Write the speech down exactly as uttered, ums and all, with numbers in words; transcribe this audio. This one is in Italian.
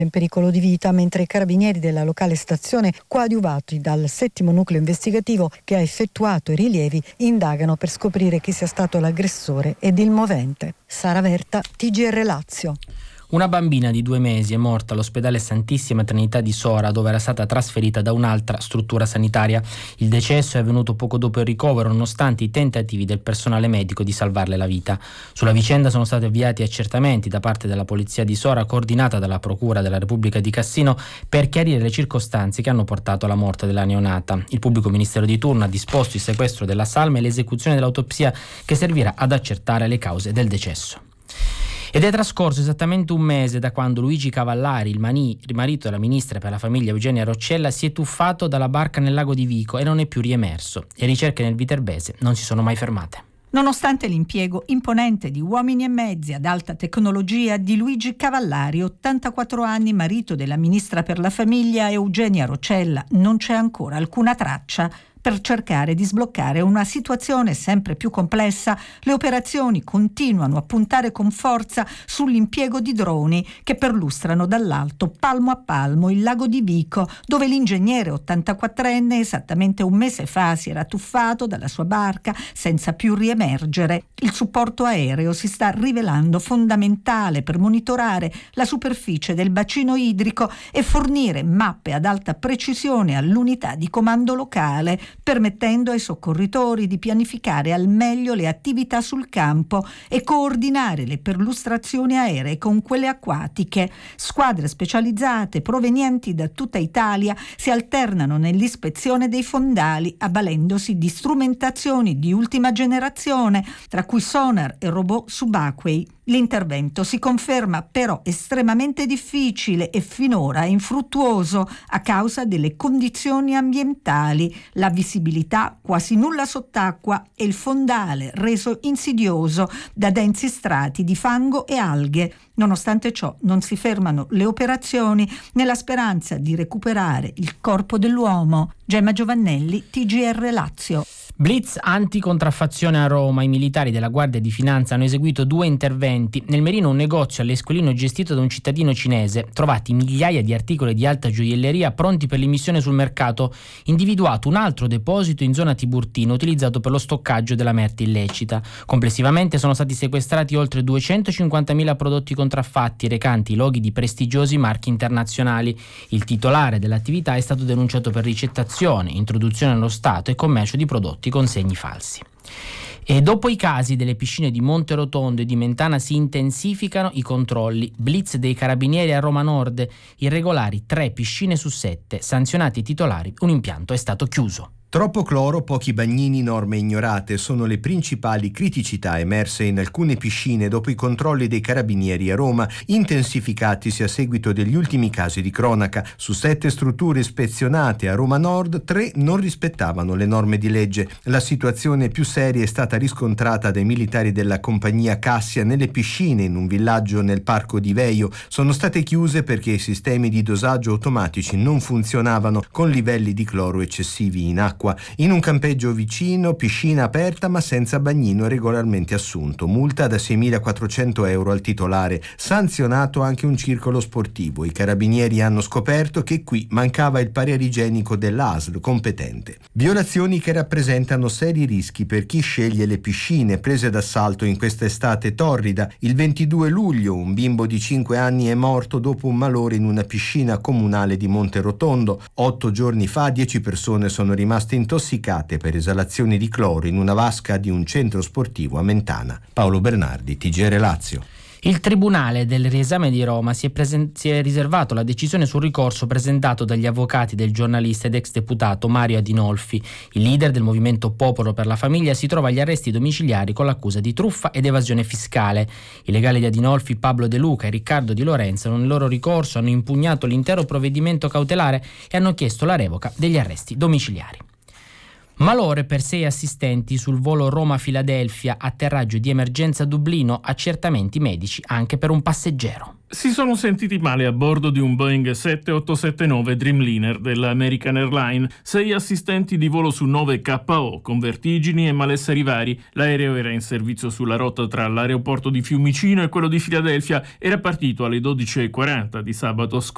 in pericolo di vita, mentre i carabinieri della locale stazione, coadiuvati dal settimo nucleo investigativo che ha effettuato i rilievi, indagano per scoprire chi sia stato l'aggressore ed il movente. Sara Verta, T G R Lazio. Una bambina di due mesi è morta all'ospedale Santissima Trinità di Sora, dove era stata trasferita da un'altra struttura sanitaria. Il decesso è avvenuto poco dopo il ricovero, nonostante i tentativi del personale medico di salvarle la vita. Sulla vicenda sono stati avviati accertamenti da parte della polizia di Sora, coordinata dalla Procura della Repubblica di Cassino, per chiarire le circostanze che hanno portato alla morte della neonata. Il pubblico ministero di turno ha disposto il sequestro della salma e l'esecuzione dell'autopsia che servirà ad accertare le cause del decesso. Ed è trascorso esattamente un mese da quando Luigi Cavallari, il, mani, il marito della ministra per la famiglia Eugenia Roccella, si è tuffato dalla barca nel lago di Vico e non è più riemerso. Le ricerche nel Viterbese non si sono mai fermate. Nonostante l'impiego imponente di uomini e mezzi ad alta tecnologia di Luigi Cavallari, ottantaquattro anni, marito della ministra per la famiglia Eugenia Roccella, non c'è ancora alcuna traccia. Per cercare di sbloccare una situazione sempre più complessa, le operazioni continuano a puntare con forza sull'impiego di droni che perlustrano dall'alto, palmo a palmo, il lago di Vico, dove l'ingegnere ottantaquattrenne esattamente un mese fa si era tuffato dalla sua barca senza più riemergere. Il supporto aereo si sta rivelando fondamentale per monitorare la superficie del bacino idrico e fornire mappe ad alta precisione all'unità di comando locale, permettendo ai soccorritori di pianificare al meglio le attività sul campo e coordinare le perlustrazioni aeree con quelle acquatiche. Squadre specializzate provenienti da tutta Italia si alternano nell'ispezione dei fondali, avvalendosi di strumentazioni di ultima generazione, tra cui sonar e robot subacquei. L'intervento si conferma però estremamente difficile e finora infruttuoso a causa delle condizioni ambientali, la visibilità quasi nulla sott'acqua e il fondale reso insidioso da densi strati di fango e alghe. Nonostante ciò non si fermano le operazioni nella speranza di recuperare il corpo dell'uomo. Gemma Giovannelli, T G R Lazio. Blitz anticontraffazione a Roma. I militari della Guardia di Finanza hanno eseguito due interventi. Nel Merino, un negozio all'Esquilino gestito da un cittadino cinese. Trovati migliaia di articoli di alta gioielleria pronti per l'immissione sul mercato. Individuato un altro deposito in zona Tiburtina utilizzato per lo stoccaggio della merce illecita. Complessivamente sono stati sequestrati oltre duecentocinquantamila prodotti contraffatti recanti i loghi di prestigiosi marchi internazionali. Il titolare dell'attività è stato denunciato per ricettazione, introduzione allo Stato e commercio di prodotti con segni falsi. E dopo i casi delle piscine di Monterotondo e di Mentana si intensificano i controlli. Blitz dei carabinieri a Roma Nord, irregolari tre piscine su sette, sanzionati i titolari, un impianto è stato chiuso. Troppo cloro, pochi bagnini, norme ignorate sono le principali criticità emerse in alcune piscine dopo i controlli dei carabinieri a Roma, intensificatisi a seguito degli ultimi casi di cronaca. Su sette strutture ispezionate a Roma Nord, tre non rispettavano le norme di legge. La situazione più seria è stata riscontrata dai militari della compagnia Cassia nelle piscine in un villaggio nel parco di Veio. Sono state chiuse perché i sistemi di dosaggio automatici non funzionavano, con livelli di cloro eccessivi in acqua. In un campeggio vicino, piscina aperta ma senza bagnino regolarmente assunto. Multa da seimilaquattrocento euro al titolare. Sanzionato anche un circolo sportivo. I carabinieri hanno scoperto che qui mancava il parere igienico dell'A S L competente. Violazioni che rappresentano seri rischi per chi sceglie le piscine prese d'assalto in questa estate torrida. Il ventidue luglio un bimbo di cinque anni è morto dopo un malore in una piscina comunale di Monterotondo. Otto giorni fa dieci persone sono rimaste intossicate per esalazioni di cloro in una vasca di un centro sportivo a Mentana. Paolo Bernardi, T G R Lazio. Il Tribunale del riesame di Roma si è, presen- si è riservato la decisione sul ricorso presentato dagli avvocati del giornalista ed ex deputato Mario Adinolfi. Il leader del movimento Popolo per la Famiglia si trova agli arresti domiciliari con l'accusa di truffa ed evasione fiscale. I legali di Adinolfi, Pablo De Luca e Riccardo Di Lorenzo, nel loro ricorso hanno impugnato l'intero provvedimento cautelare e hanno chiesto la revoca degli arresti domiciliari. Malore per sei assistenti sul volo Roma-Filadelfia, atterraggio di emergenza a Dublino, accertamenti medici anche per un passeggero. Si sono sentiti male a bordo di un Boeing sette otto sette nove Dreamliner dell'American Airlines. Sei assistenti di volo su nove K O con vertigini e malesseri vari. L'aereo era in servizio sulla rotta tra l'aeroporto di Fiumicino e quello di Filadelfia. Era partito alle dodici e quaranta di sabato scorso.